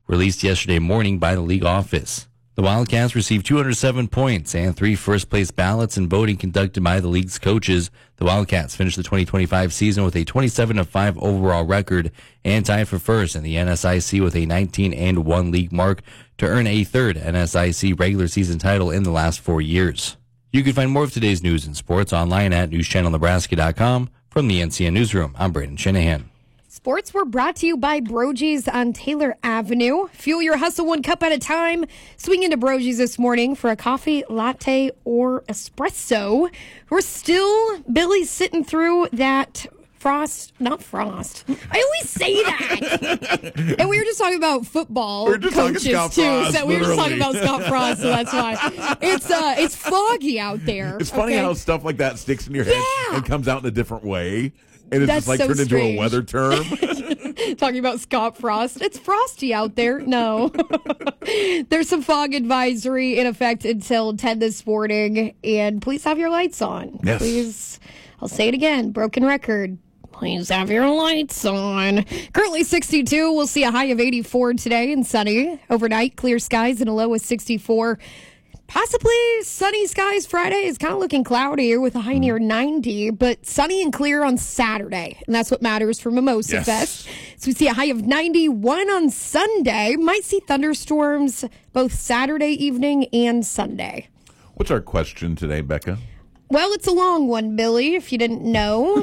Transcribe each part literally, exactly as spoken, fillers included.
released yesterday morning by the league office. The Wildcats received two hundred seven points and three first-place ballots in voting conducted by the league's coaches. The Wildcats finished the twenty twenty-five season with a twenty-seven to five overall record and tied for first in the N S I C with a nineteen and one league mark to earn a third N S I C regular season title in the last four years. You can find more of today's news and sports online at news channel nebraska dot com. From the N C N Newsroom, I'm Braden Shanahan. Sports were brought to you by Brogy's on Taylor Avenue. Fuel your hustle one cup at a time. Swing into Brogy's this morning for a coffee, latte, or espresso. We're still, Billy, sitting through that frost, not frost. I always say that. And we were just talking about football we were just coaches, talking Scott too. Frost, so we were just literally. talking about Scott Frost, so that's why. It's, uh, it's foggy out there. It's funny okay? how stuff like that sticks in your head Yeah. and comes out in a different way. And it's That's just like so turned into strange. a weather term. Talking about Scott Frost. It's frosty out there. No. There's some fog advisory in effect until ten this morning. And please have your lights on. Yes. Please. I'll say it again. Broken record. Please have your lights on. Currently sixty-two. We'll see a high of eighty-four today and sunny. Overnight, clear skies and a low of sixty-four. Possibly sunny skies Friday. It's kind of looking cloudy with a high near ninety, but sunny and clear on Saturday. And that's what matters for Mimosa Yes. Fest. So we see a high of ninety-one on Sunday. Might see thunderstorms both Saturday evening and Sunday. What's our question today, Becca? Well, it's a long one, Billy, if you didn't know.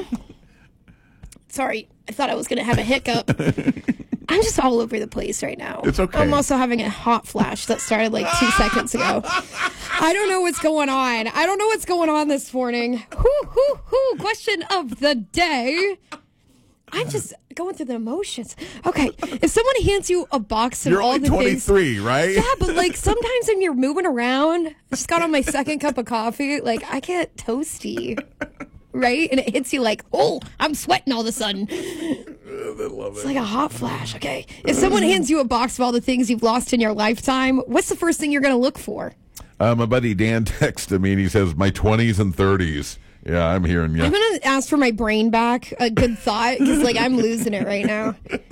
Sorry, I thought I was going to have a hiccup. I'm just all over the place right now. It's okay. I'm also having a hot flash that started like two seconds ago. I don't know what's going on. I don't know what's going on this morning. Whoo, whoo, whoo. Question of the day. I'm just going through the emotions. Okay, if someone hands you a box of You're all only the things... twenty-three, right? Yeah, but like sometimes when you're moving around, I just got on my second cup of coffee, like I get toasty. Right? And it hits you like, oh, I'm sweating all of a sudden. It's like a hot flash. Okay. If someone hands you a box of all the things you've lost in your lifetime, what's the first thing you're going to look for? Uh, my buddy Dan texted me and he says, my twenties and thirties. Yeah, I'm hearing you. I'm going to ask for my brain back. A good thought. Because like I'm losing it right now.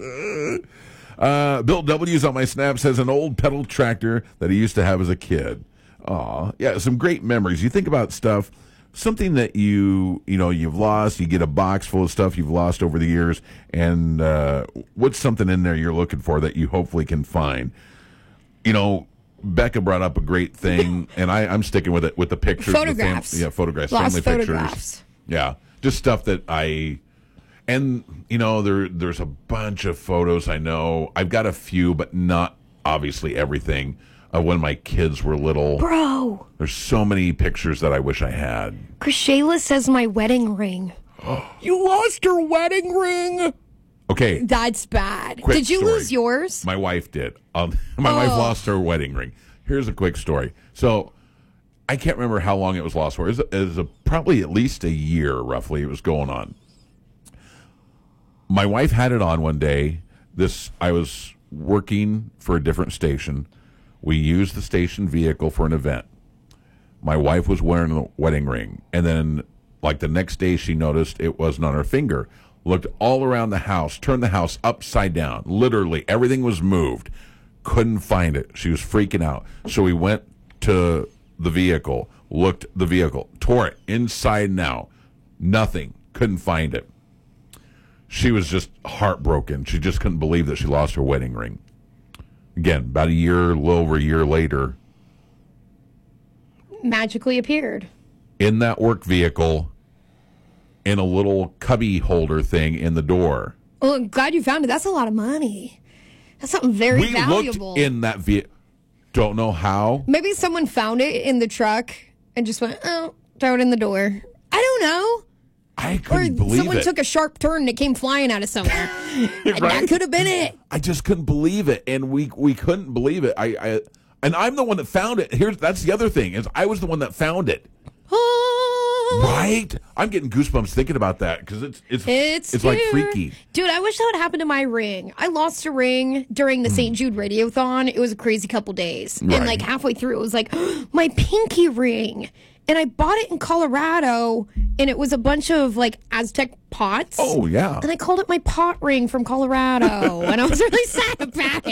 Uh, Bill W's on my snap says an old pedal tractor that he used to have as a kid. Aw, yeah, some great memories. You think about stuff, something that you, you know, you've lost, you get a box full of stuff you've lost over the years, and uh, what's something in there you're looking for that you hopefully can find? You know, Becca brought up a great thing, and I, I'm sticking with it, with the pictures. Photographs. The fam- yeah, photographs. Lost family photographs. pictures. Yeah, just stuff that I... And, you know, there there's a bunch of photos I know. I've got a few, but not obviously everything, of when my kids were little. Bro. There's so many pictures that I wish I had. Chris Shayla says my wedding ring. You lost your wedding ring? Okay. That's bad. Quick Did you story. lose yours? My wife did. Um, my Oh. wife lost her wedding ring. Here's a quick story. So I can't remember how long it was lost for. It was, it was a, probably at least a year, roughly, it was going on. My wife had it on one day. This I was working for a different station. We used the station vehicle for an event. My wife was wearing a wedding ring, and then, like the next day, she noticed it wasn't on her finger. Looked all around the house, turned the house upside down. Literally, everything was moved. Couldn't find it. She was freaking out. So we went to the vehicle, looked at the vehicle, tore it inside and out. Nothing. Couldn't find it. She was just heartbroken. She just couldn't believe that she lost her wedding ring. Again, about a year, a little over a year later, Magically appeared. in that work vehicle, in a little cubby holder thing in the door. Well, I'm glad you found it. That's a lot of money. That's something very we valuable. looked in that vehicle. Don't know how. Maybe someone found it in the truck and just went, oh, throw it in the door. I don't know. I Or couldn't believe someone it. took a sharp turn and it came flying out of somewhere. And Right? that could have been it. I just couldn't believe it, and we we couldn't believe it. I, I and I'm the one that found it. Here's that's the other thing is I was the one that found it. Right? I'm getting goosebumps thinking about that because it's it's It's, it's like here. freaky. Dude, I wish that would happen to my ring. I lost a ring during the Saint Jude Radiothon. It was a crazy couple days. Right. And like halfway through, it was like, my pinky ring. And I bought it in Colorado, and it was a bunch of like Aztec pots. Oh yeah. And I called it my pot ring from Colorado. And I was really sad about it.